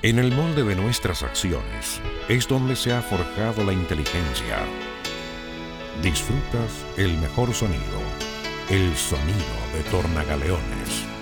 En el molde de nuestras acciones es donde se ha forjado la inteligencia. Disfrutas el mejor sonido, el sonido de Tornagaleones.